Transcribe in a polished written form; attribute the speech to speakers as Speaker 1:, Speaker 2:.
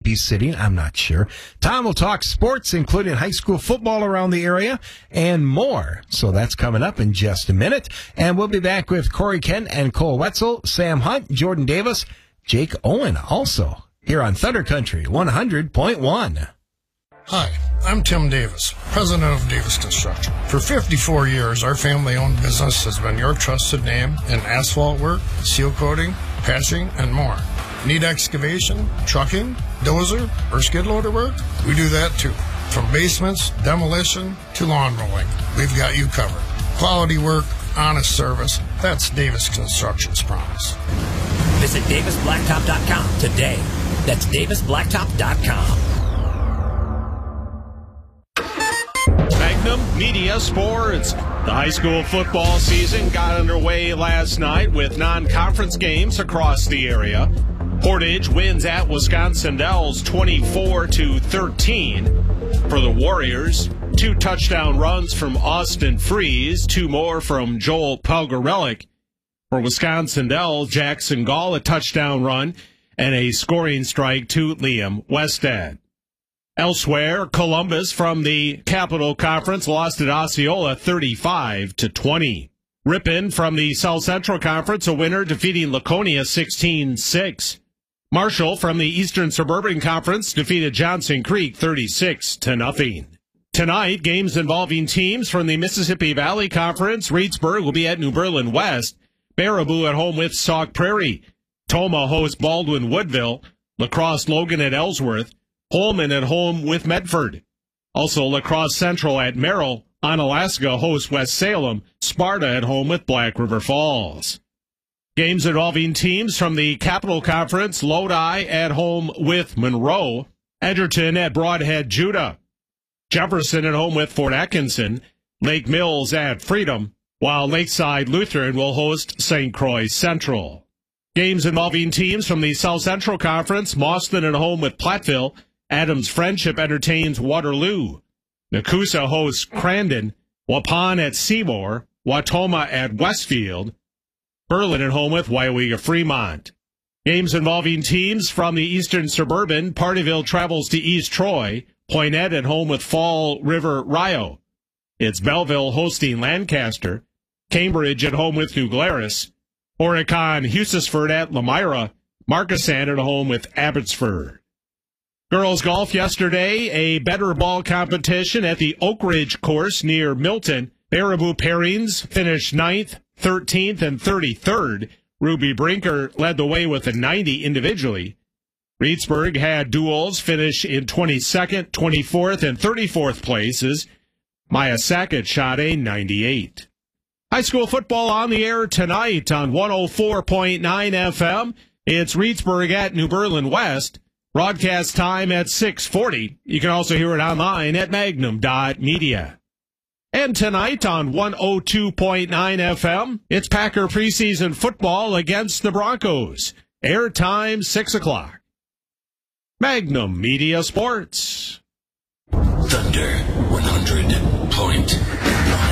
Speaker 1: be sitting. I'm not sure. Tom will talk sports, including high school football around the area and more. So that's coming up in just a minute. And we'll be back with Corey Kent and Cole Wetzel, Sam Hunt, Jordan Davis, Jake Owen also here on Thunder Country 100.1.
Speaker 2: Hi, I'm Tim Davis, president of Davis Construction. For 54 years, our family-owned business has been your trusted name in asphalt work, seal coating, patching, and more. Need excavation, trucking, dozer, or skid loader work? We do that too. From basements, demolition, to lawn rolling, we've got you covered. Quality work, honest service, that's Davis Construction's promise.
Speaker 3: Visit DavisBlacktop.com today. That's DavisBlacktop.com.
Speaker 4: Magnum Media Sports. The high school football season got underway last night with non-conference games across the area. Portage wins at Wisconsin Dells 24-13. For the Warriors, 2 touchdown runs from Austin Freeze, 2 more from Joel Pelgarelik. For Wisconsin Dells, Jackson Gall a touchdown run and a scoring strike to Liam Westhead. Elsewhere, Columbus from the Capital Conference lost at Osceola 35-20. Ripon from the South Central Conference, a winner defeating Laconia 16-6. Marshall from the Eastern Suburban Conference defeated Johnson Creek 36-0. Tonight, games involving teams from the Mississippi Valley Conference. Reedsburg will be at New Berlin West. Baraboo at home with Sauk Prairie. Toma hosts Baldwin Woodville. Lacrosse Logan at Ellsworth. Holman at home with Medford. Also, Lacrosse Central at Merrill. Onalaska hosts West Salem. Sparta at home with Black River Falls. Games involving teams from the Capital Conference. Lodi at home with Monroe. Edgerton at Broadhead Judah. Jefferson at home with Fort Atkinson. Lake Mills at Freedom, while Lakeside Lutheran will host St. Croix Central. Games involving teams from the South Central Conference. Mauston at home with Platteville. Adams Friendship entertains Waterloo. Nakusa hosts Crandon. Waupun at Seymour. Watoma at Westfield. Berlin at home with Waiwega Fremont. Games involving teams from the Eastern Suburban. Partyville travels to East Troy. Poinet at home with Fall River Rio. It's Belleville hosting Lancaster. Cambridge at home with New Glarus. Horicon Hughesford at Lamira. Markesan at home with Abbotsford. Girls golf yesterday, a better ball competition at the Oak Ridge course near Milton. Baraboo Pairings finished 9th, 13th, and 33rd. Ruby Brinker led the way with a 90 individually. Reedsburg had duels finish in 22nd, 24th, and 34th places. Maya Sackett shot a 98. High school football on the air tonight on 104.9 FM. It's Reedsburg at New Berlin West. Broadcast time at 6:40. You can also hear it online at magnum.media. And tonight on 102.9 FM, it's Packer preseason football against the Broncos. Airtime 6 o'clock. Magnum Media Sports.
Speaker 5: Thunder 100.1.